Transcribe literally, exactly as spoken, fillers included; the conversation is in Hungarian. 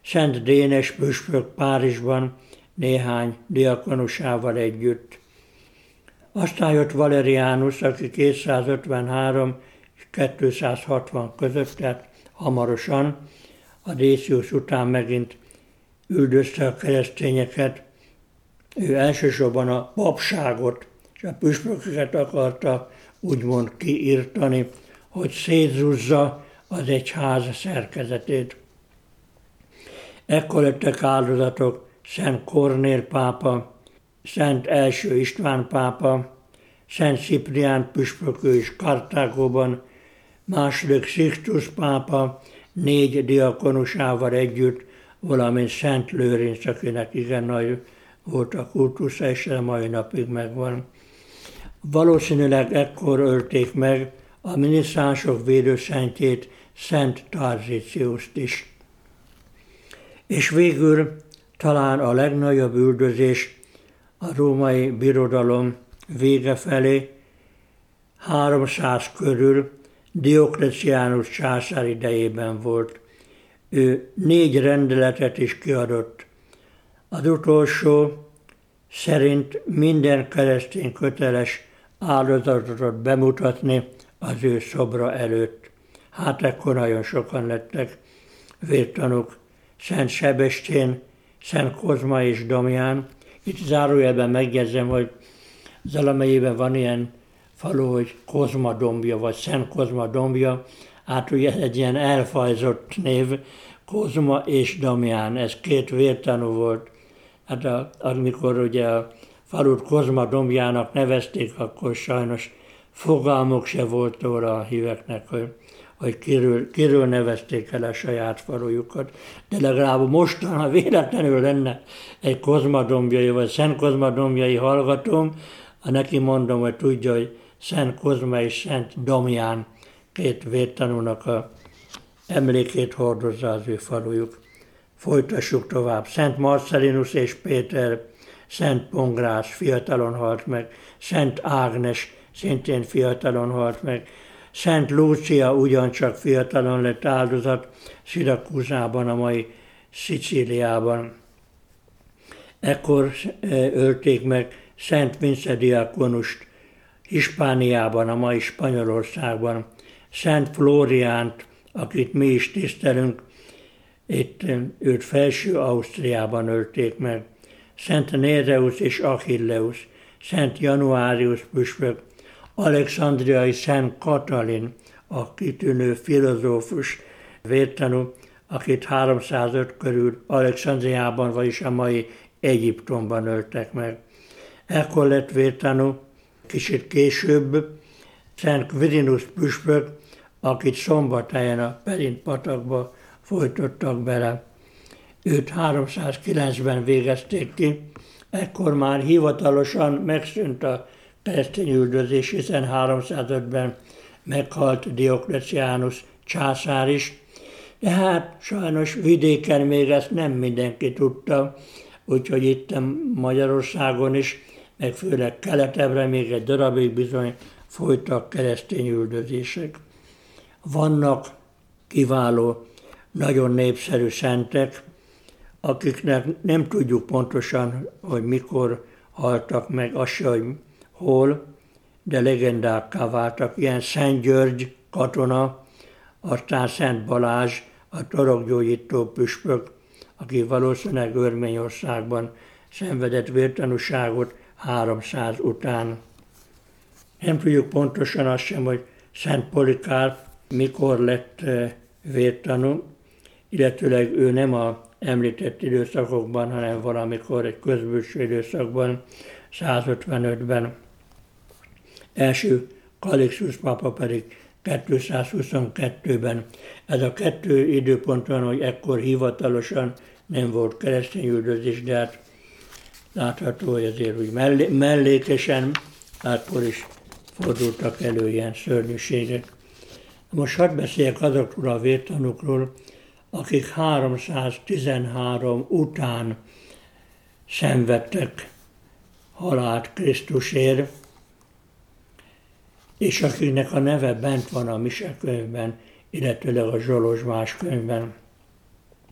Szent Dénes püspök Párizsban néhány diakonusával együtt. Aztán jött Valerianus, aki kétszázötvenhárom és kétszázhatvan között, tehát hamarosan, a Décius után megint üldözte a keresztényeket. Ő elsősorban a papságot és a püspököket akarta úgymond kiirtani, hogy szétzúzza az egyház szerkezetét. Ekkor lettek áldozatok Szent Kornél pápa, Szent első István pápa, Szent Ciprián püspök, ő is Kartágóban, második Sixtus pápa négy diakonusával együtt, valamint Szent Lőrinc, akinek igen nagy volt a kultusza, és a mai napig megvan. Valószínűleg ekkor ölték meg a minisztránsok védőszentjét, Szent Tarzíciuszt is. És végül talán a legnagyobb üldözés a római birodalom vége felé, háromszáz körül Diokleciánus császár idejében volt. Ő négy rendeletet is kiadott. Az utolsó szerint minden keresztény köteles áldozatot bemutatni az ő szobra előtt. Hát ekkor nagyon sokan lettek vértanúk. Szent Sebestyén, Szent Kozma és Damián. Itt zárójelben megjegyzem, hogy Zalamelyében van ilyen falu, hogy Kozma dombja, vagy Szent Kozma dombja. Hát ugye egy ilyen elfajzott név, Kozma és Damián, ez két vértanú volt. Hát a, amikor ugye a falut Kozma dombjának nevezték, akkor sajnos fogalmuk se volt róla a híveknek, hogy, hogy kiről, kiről nevezték el a saját falujukat. De legalább mostan, ha véletlenül lenne egy Kozma dombjai, vagy Szent Kozma dombjai hallgatóm, ha neki mondom, hogy tudja, hogy Szent Kozma és Szent Damián két vértanúnak a emlékét hordozza az ő falujuk. Folytassuk tovább. Szent Marcellinus és Péter, Szent Pongrás fiatalon halt meg, Szent Ágnes szintén fiatalon halt meg, Szent Lúcia ugyancsak fiatalon lett áldozat Szirakúzában, a mai Szicíliában. Ekkor ölték meg Szent Vince diakonust Hispániában, a mai Spanyolországban, Szent Flóriánt, akit mi is tisztelünk, itt őt felső Ausztriában ölték meg, Szent Néreus és Achilleus, Szent Januárius püspök, alexandriai Szent Katalin, a kitűnő filozófus vértanú, akit háromszázöt körül Alexandriában, vagyis a mai Egyiptomban öltek meg. Ekkor lett vértanú, kicsit később, Szent Quirinus püspök, akit Szombathelyen a Perint patakba folytottak bele. Őt háromszázkilencben végezték ki, ekkor már hivatalosan megszűnt a keresztény üldözés, hiszen háromszázötben meghalt Diokleciánus császár is, de hát sajnos vidéken még ezt nem mindenki tudta, úgyhogy itt Magyarországon is, meg főleg keletebbre még egy darabig bizony folytak keresztény üldözések. Vannak kiváló, nagyon népszerű szentek, akiknek nem tudjuk pontosan, hogy mikor haltak meg, az se, hogy hol, de legendákká váltak. Ilyen Szent György katona, aztán Szent Balázs, a torokgyógyító püspök, aki valószínűleg Örményországban szenvedett vértanúságot háromszáz után. Nem tudjuk pontosan azt sem, hogy Szent Polikárp mikor lett vértanú, illetőleg ő nem a említett időszakokban, hanem valamikor egy közbülső időszakban, százötvenötben. Első Kalixus pápa pedig kétszázhuszonkettőben. Ez a kettő időpont van, hogy ekkor hivatalosan nem volt keresztény üldözés, de hát látható, hogy azért úgy mellé, mellékesen akkor is fordultak elő ilyen szörnyűségek. Most hadd beszéljek azokról a vértanúkról, akik háromszáztizenhárom után szenvedtek halált Krisztusért, és akiknek a neve bent van a Mise könyvben, illetőleg a Zsolozsmás könyvben.